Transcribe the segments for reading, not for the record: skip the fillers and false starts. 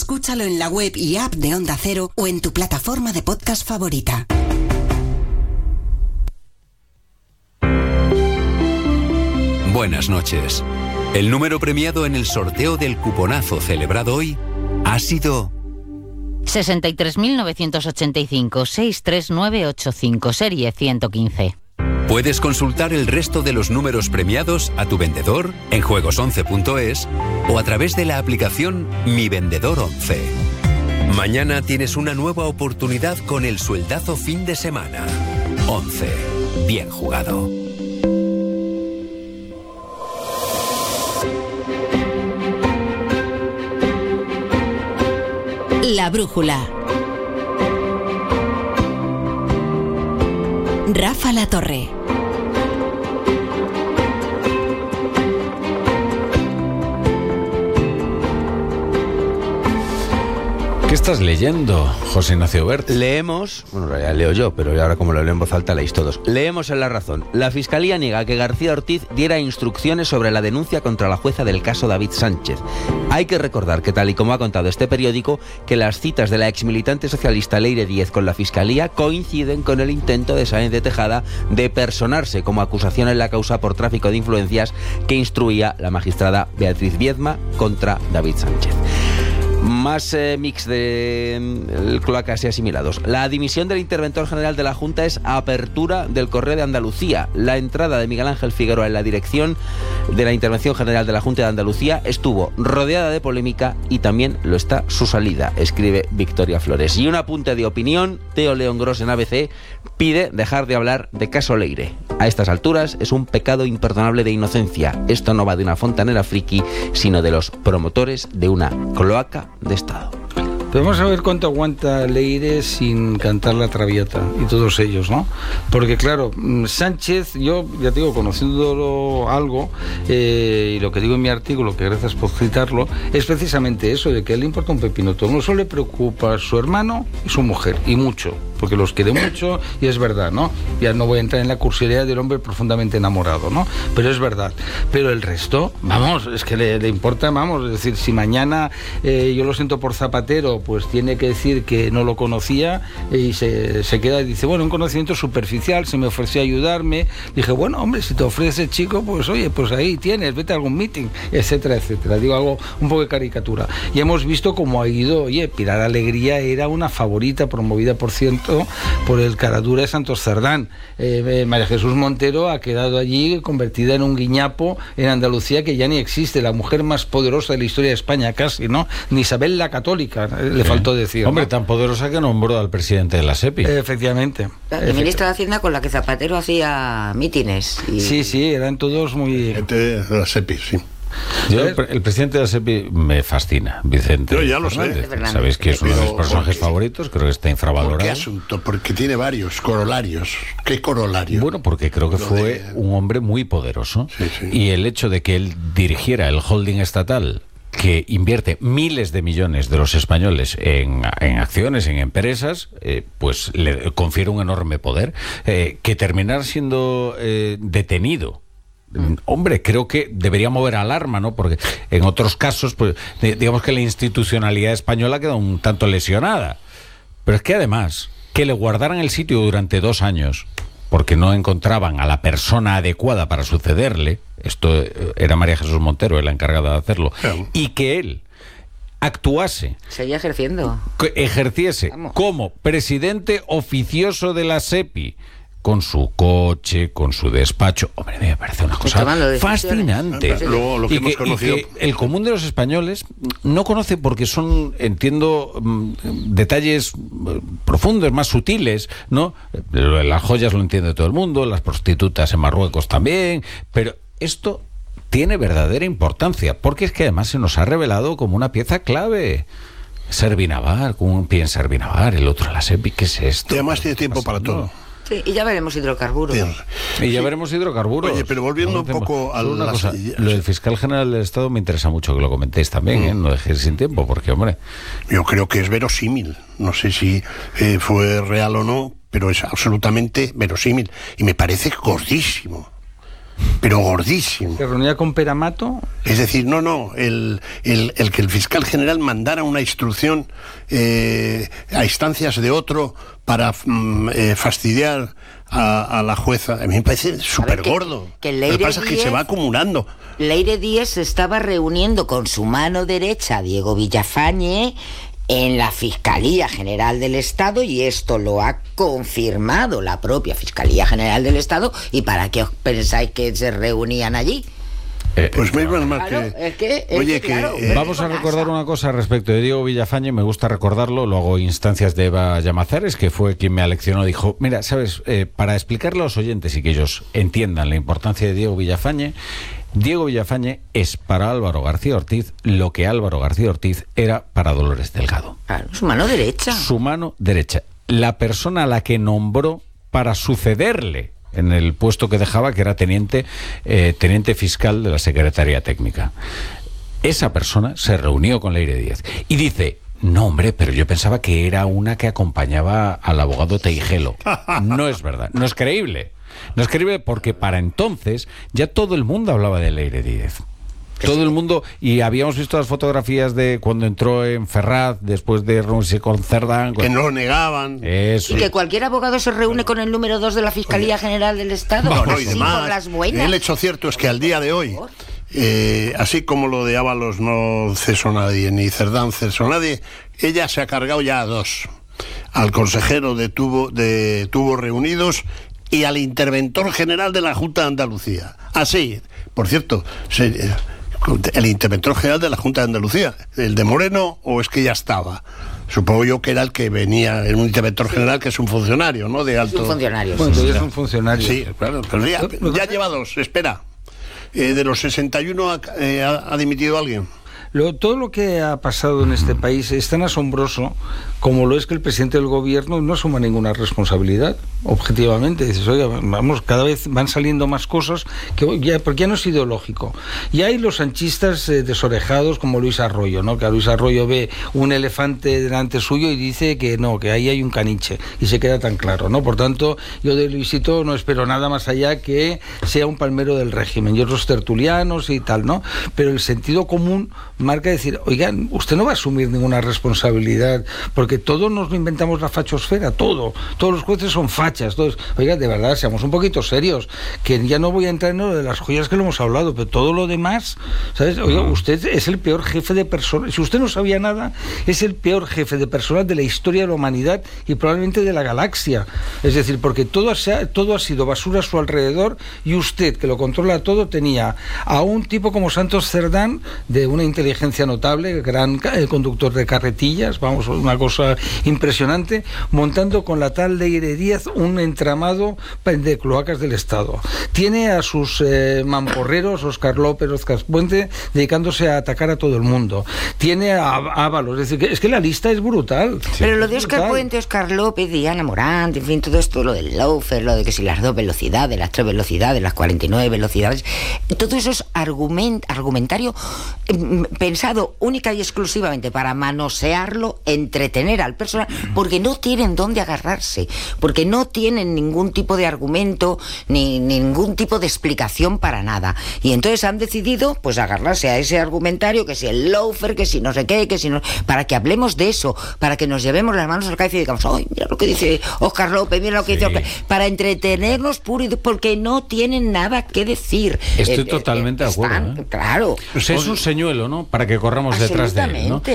Escúchalo en la web y app de Onda Cero o en tu plataforma de podcast favorita. Buenas noches. El número premiado en el sorteo del cuponazo celebrado hoy ha sido 63.985-63985, serie 115. Puedes consultar el resto de los números premiados a tu vendedor en juegos11.es o a través de la aplicación Mi Vendedor 11. Mañana tienes una nueva oportunidad con el sueldazo fin de semana. 11. Bien jugado. La brújula. Rafa La Torre. ¿Qué estás leyendo, José Ignacio Bert? Leemos, bueno, ya leo yo, pero ahora como lo leo en voz alta leéis todos. Leemos en La Razón. La Fiscalía niega que García Ortiz diera instrucciones sobre la denuncia contra la jueza del caso David Sánchez. Hay que recordar que, tal y como ha contado este periódico, que las citas de la exmilitante socialista Leire Díez con la Fiscalía coinciden con el intento de Sáenz de Tejada de personarse como acusación en la causa por tráfico de influencias que instruía la magistrada Beatriz Viedma contra David Sánchez. Más mix de cloacas y asimilados. La dimisión del interventor general de la Junta es apertura del Correo de Andalucía. La entrada de Miguel Ángel Figueroa en la dirección de la Intervención General de la Junta de Andalucía estuvo rodeada de polémica y también lo está su salida, escribe Victoria Flores. Y un apunte de opinión, Teo León Gros en ABC pide dejar de hablar de caso Leire. A estas alturas es un pecado imperdonable de inocencia. Esto no va de una fontanera friki, sino de los promotores de una cloaca de Estado. Pero vamos a ver cuánto aguanta Leire sin cantar la Traviata y todos ellos, ¿no? Porque claro, Sánchez, yo ya te digo, conociéndolo algo, y lo que digo en mi artículo, que gracias por citarlo, es precisamente eso, de que a él le importa un pepino todo. No solo le preocupa su hermano y su mujer, y mucho, porque los quiere mucho, y es verdad, ¿no? Ya no voy a entrar en la cursilería del hombre profundamente enamorado, ¿no? Pero es verdad. Pero el resto, vamos, es que le importa, vamos, es decir, si mañana yo lo siento por Zapatero, pues tiene que decir que no lo conocía y se queda y dice, bueno, un conocimiento superficial, se me ofreció a ayudarme. Dije, bueno, hombre, si te ofrece chico, pues oye, pues ahí tienes, vete a algún meeting, etcétera, etcétera. Digo algo un poco de caricatura. Y hemos visto cómo ha ido, oye, Pilar Alegría era una favorita promovida, por cierto, por el caradura de Santos Cerdán. María Jesús Montero ha quedado allí convertida en un guiñapo en Andalucía que ya ni existe, la mujer más poderosa de la historia de España casi, ¿no? Ni Isabel la Católica, le faltó decir. Hombre, ¿no? tan poderosa que nombró al presidente de la SEPI. Efectivamente. La ministra de Hacienda con la que Zapatero hacía mítines. Y... Sí, eran todos muy... Gente de la SEPI, sí. Yo, el presidente de la SEPI me fascina, Vicente. Yo ya lo sé. Sabéis que es uno de mis personajes favoritos, creo que está infravalorado. ¿Por qué asunto? Porque tiene varios corolarios. ¿Qué corolario? Bueno, porque creo que fue un hombre muy poderoso. Sí. Y el hecho de que él dirigiera el holding estatal que invierte miles de millones de los españoles en acciones, en empresas, pues le confiere un enorme poder. Que terminar siendo detenido, hombre, creo que debería mover alarma, ¿no? Porque en otros casos, pues digamos que la institucionalidad española queda un tanto lesionada. Pero es que además, que le guardaran el sitio durante 2 años, porque no encontraban a la persona adecuada para sucederle, esto era María Jesús Montero la encargada de hacerlo, y que él actuase, seguía ejerciendo, ejerciese como presidente oficioso de la SEPI, con su coche, con su despacho. Hombre, me parece una cosa fascinante. Lo que hemos conocido. Y que el común de los españoles no conoce porque son, entiendo, detalles profundos, más sutiles, ¿no? Las joyas lo entiende todo el mundo, las prostitutas en Marruecos también, pero esto tiene verdadera importancia, porque es que además se nos ha revelado como una pieza clave. Servinavar, con un pie en Servinavar, el otro en la SEPI, ¿qué es esto? Y además tiene tiempo para todo. Sí, y ya veremos hidrocarburos. Y ya veremos hidrocarburos. Oye, pero volviendo un poco a una cosa, lo del fiscal general del Estado me interesa mucho que lo comentéis también, no dejéis sin tiempo, porque, hombre... Yo creo que es verosímil. No sé si fue real o no, pero es absolutamente verosímil. Y me parece gordísimo. pero gordísimo. ¿Se reunía con Peramato? Es decir, el que el fiscal general mandara una instrucción a instancias de otro para fastidiar a la jueza, a mí me parece súper gordo. Que lo que pasa es que se va acumulando. Leire Díez se estaba reuniendo con su mano derecha, Diego Villafañe, en la Fiscalía General del Estado, y esto lo ha confirmado la propia Fiscalía General del Estado. ¿Y para qué os pensáis que se reunían allí? Pues menos mal claro, que... Vamos a recordar una cosa respecto de Diego Villafañe, me gusta recordarlo, lo hago instancias de Eva Llamazares, que fue quien me aleccionó, dijo, mira, sabes, para explicarle a los oyentes y que ellos entiendan la importancia de Diego Villafañe es para Álvaro García Ortiz lo que Álvaro García Ortiz era para Dolores Delgado. Claro, su mano derecha. Su mano derecha. La persona a la que nombró para sucederle en el puesto que dejaba, que era teniente fiscal de la Secretaría Técnica. Esa persona se reunió con Leire Díez y dice, no hombre, pero yo pensaba que era una que acompañaba al abogado Teijelo. No es verdad, no es creíble. No es creíble porque para entonces ya todo el mundo hablaba de Leire Díez. Todo el mundo, y habíamos visto las fotografías de cuando entró en Ferraz, después de reunirse con Cerdán. Que no lo negaban. Eso. Y que cualquier abogado se reúne con el número 2 de la Fiscalía General del Estado. No, y sí, demás, por las buenas. el hecho cierto es que al día de hoy, así como lo de Ábalos no cesó nadie, ni Cerdán cesó nadie, ella se ha cargado ya a 2. Al consejero de Tubos Reunidos y al interventor general de la Junta de Andalucía. Así, por cierto, el interventor general de la Junta de Andalucía, el de Moreno, o es que ya estaba. Supongo yo que era el que venía, un interventor general que es un funcionario, ¿no? De alto. Es un funcionario. Bueno, todavía es un funcionario. Sí, claro, pero ya lleva 2, espera. De los 61 ha dimitido alguien. Todo lo que ha pasado en este país es tan asombroso como lo es que el presidente del gobierno no asuma ninguna responsabilidad, objetivamente. Dices, oiga, vamos, cada vez van saliendo más cosas porque ya no es ideológico. Y hay los sanchistas desorejados como Luis Arroyo, ¿no? Que a Luis Arroyo ve un elefante delante suyo y dice que no, que ahí hay un caniche, y se queda tan claro, ¿no? Por tanto, yo de Luisito no espero nada más allá que sea un palmero del régimen y otros tertulianos y tal, ¿no? Pero el sentido común marca decir, oigan, usted no va a asumir ninguna responsabilidad, porque todos nos lo inventamos la fachosfera, todos los jueces son fachas, todos. Oiga, de verdad, seamos un poquito serios, que ya no voy a entrar en lo de las joyas que lo hemos hablado, pero todo lo demás, ¿sabes? Oiga, usted es el peor jefe de personas, si usted no sabía nada, es el peor jefe de personas de la historia de la humanidad y probablemente de la galaxia, es decir, porque todo ha sido basura a su alrededor, y usted, que lo controla todo, tenía a un tipo como Santos Cerdán, de una inteligencia notable, gran conductor de carretillas, vamos, una cosa impresionante, montando con la tal Leire Díez un entramado de cloacas del Estado. Tiene a sus mamporreros, Óscar López, Óscar Puente, dedicándose a atacar a todo el mundo. Tiene a Ábalos, es que la lista es brutal. Sí. Pero lo de Óscar Puente, Óscar López, Diana Morant, en fin, todo esto, lo del loafer, lo de que si las 2 velocidades, las 3 velocidades, las 49 velocidades, todo eso es argumentario pensado única y exclusivamente para manosearlo, entretener al personal, porque no tienen dónde agarrarse, porque no tienen ningún tipo de argumento ni ningún tipo de explicación para nada, y entonces han decidido pues agarrarse a ese argumentario, que si el loafer, que si no sé qué, que si no, para que hablemos de eso, para que nos llevemos las manos al cabeza y digamos, ¡ay, mira lo que dice Óscar López, mira lo que dice Óscar!, para entretenernos puro y porque no tienen nada que decir. Estoy totalmente de acuerdo. Claro. O sea, es un señuelo, ¿no? Para que corramos detrás de él, ¿no?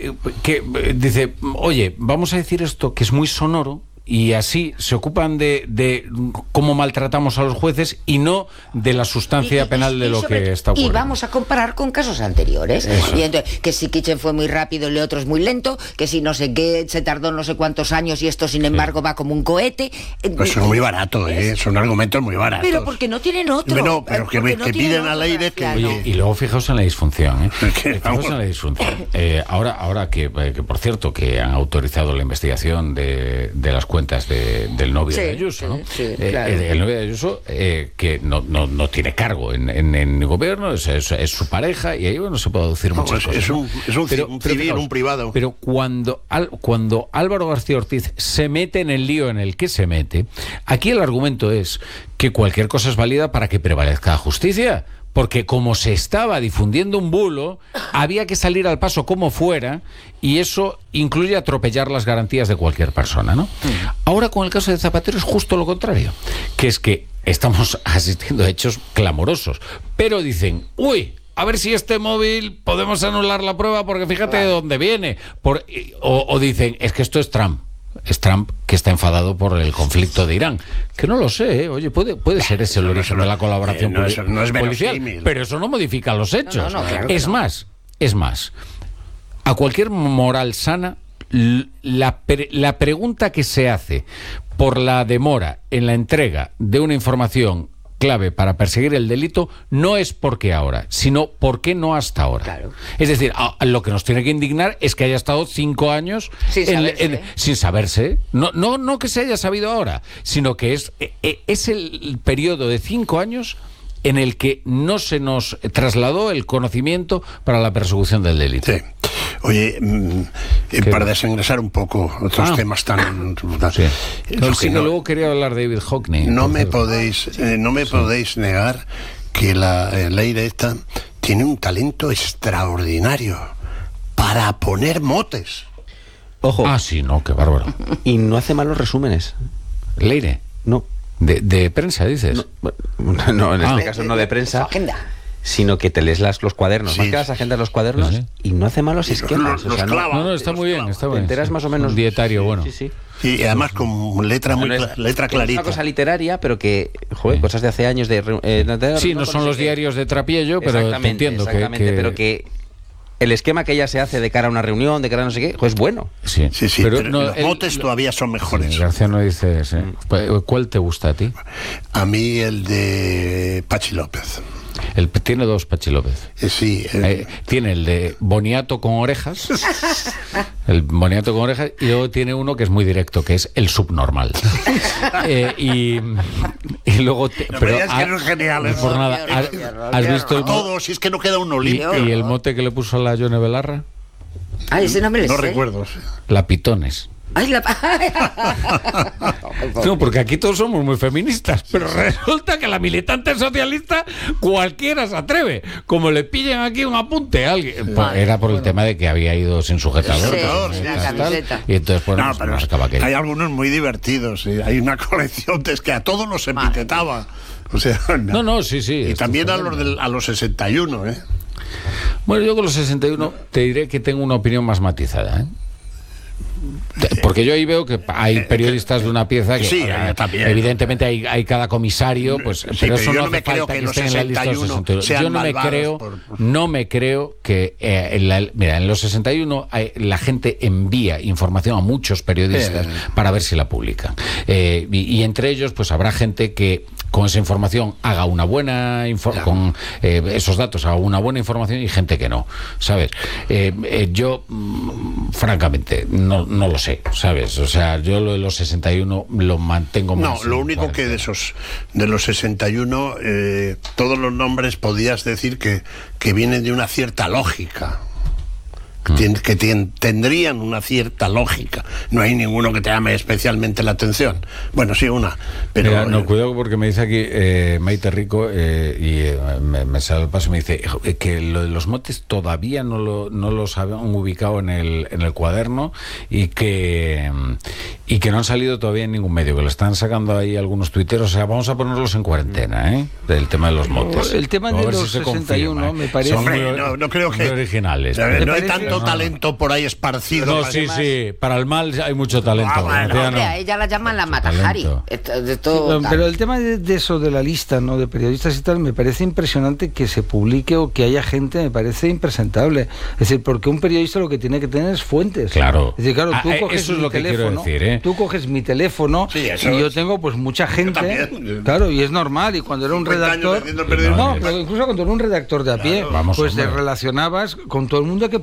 Dice, oye, vamos a decir esto que es muy sonoro, y así se ocupan de cómo maltratamos a los jueces y no de la sustancia penal de lo que está ocurriendo. Y vamos a comparar con casos anteriores. Eso. Y entonces, que si Kitchen fue muy rápido y el otro es muy lento, que si no sé qué, se tardó no sé cuántos años y esto sin embargo va como un cohete. Pues es muy barato, son argumentos muy baratos. Pero porque no tienen otro. Bueno, pero que piden al aire que... Oye, y luego fijaos en la disfunción, fijaos en la disfunción. Ahora que por cierto, que han autorizado la investigación de las cuentas cuentas del novio de Ayuso, ¿no? Sí, claro. El novio de Ayuso, que no tiene cargo en el gobierno, es su pareja, y ahí no se puede decir muchas cosas. Es un civil, un privado. Pero cuando Álvaro García Ortiz se mete en el lío en el que se mete, aquí el argumento es que cualquier cosa es válida para que prevalezca la justicia. Porque como se estaba difundiendo un bulo, había que salir al paso como fuera, y eso incluye atropellar las garantías de cualquier persona, ¿no? Ahora con el caso de Zapatero es justo lo contrario, que es que estamos asistiendo a hechos clamorosos, pero dicen, uy, a ver si este móvil podemos anular la prueba porque fíjate de dónde viene. O dicen, es que esto es Trump. Es Trump que está enfadado por el conflicto de Irán. Que no lo sé, ¿eh? Oye, puede ser ese el origen de la colaboración policial, pero eso no modifica los hechos. Claro es más, a cualquier moral sana, la pregunta que se hace por la demora en la entrega de una información clave para perseguir el delito no es por qué ahora, sino por qué no hasta ahora. Claro. Es decir, lo que nos tiene que indignar es que haya estado 5 años sin saberse. No que se haya sabido ahora, sino que es el periodo de 5 años en el que no se nos trasladó el conocimiento para la persecución del delito. Sí. Oye, para desengrasar un poco otros temas tan... luego quería hablar de David Hockney. No me podéis negar que la Leire esta tiene un talento extraordinario para poner motes. Ojo. Sí, no, qué bárbaro. Y no hace malos resúmenes. ¿Leire? No. ¿De prensa, dices? No, en este caso no de prensa. Agenda. Sino que te lees los cuadernos, más que las agendas, los cuadernos, y no hace malos esquemas. No, está muy bien. Te enteras más o menos. Un dietario bueno. Sí. Y además con letra clarita. Es una cosa literaria, pero que, cosas de hace años de... Sí, no son los diarios de Trapiello, pero te entiendo pero que el esquema que ella se hace de cara a una reunión, de cara a no sé qué, es bueno. Sí, pero los motes todavía son mejores. García no dice ese. ¿Cuál te gusta a ti? A mí el de Pachi López. Tiene 2 Pachi López. Sí. Tiene el de Boniato con orejas. El Boniato con orejas. Y luego tiene uno que es muy directo, que es el subnormal. Y luego... pero es que no es genial. Por nada. ¿Has visto todo? Si es que no queda uno limpio. ¿Y el mote que le puso a la Yone Belarra? Ese nombre le sé. No recuerdo. La Pitones. No, porque aquí todos somos muy feministas, pero resulta que la militante socialista cualquiera se atreve. Como le pillan aquí un apunte a alguien, era por el tema de que había ido sin sujetador, y entonces pues acaba aquello. Hay algunos muy divertidos, hay una colección es que a todos los etiquetaba. O sea, sí. Y también a los 61, Bueno, yo con los 61 te diré que tengo una opinión más matizada, Porque yo ahí veo que hay periodistas de una pieza que evidentemente hay cada comisario, pero eso no hace falta que estén en la lista de los 61. Yo no me creo que en los 61 la gente envía información a muchos periodistas para ver si la publican, y entre ellos pues habrá gente que con esa información haga una buena con esos datos haga una buena información, y gente que no, ¿sabes? Yo francamente no lo sé, ¿sabes? O sea, yo lo de los 61 lo mantengo más. No, lo único que de los 61 todos los nombres podías decir que vienen de una cierta lógica. Que tendrían una cierta lógica. No hay ninguno que te llame especialmente la atención. Bueno, sí, una. Pero mira, cuidado, porque me dice aquí Maite Rico, y me sale el paso y me dice que lo de los motes todavía no los habían ubicado en el cuaderno, y que no han salido todavía en ningún medio, que lo están sacando ahí algunos tuiteros. O sea, vamos a ponerlos en cuarentena, del tema de los motes. El tema de los 61 me parece... no creo que... Muy originales. No hay tanto talento por ahí esparcido. No, sí, para el mal hay mucho talento. A ella la llaman la Matajari. Pero el tema de eso, de la lista, ¿no?, de periodistas y tal, me parece impresionante que se publique o que haya gente, me parece impresentable. Es decir, porque un periodista lo que tiene que tener es fuentes. Claro. Es decir, claro, tú coges eso es lo que quiero decir, Tú coges mi teléfono, y yo tengo pues mucha gente. Claro, y es normal. Y cuando era un redactor... pero incluso cuando era un redactor de a pie, pues te relacionabas con todo el mundo que podías.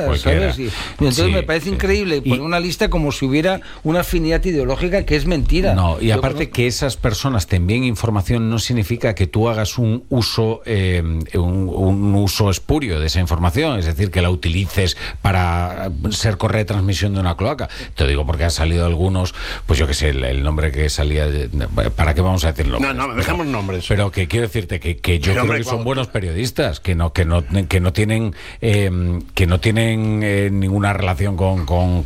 cualquiera. ¿sabes? Y entonces me parece increíble poner una lista como si hubiera una afinidad ideológica, que es mentira. No, y aparte que esas personas te envíen información no significa que tú hagas un uso un uso espurio de esa información, es decir, que la utilices para ser correa de transmisión de una cloaca. Te digo porque han salido algunos, pues yo qué sé, el nombre que salía, ¿para qué vamos a decirlo? No, dejamos nombres. Pero que quiero decirte que yo creo que son buenos periodistas, que no tienen ninguna relación con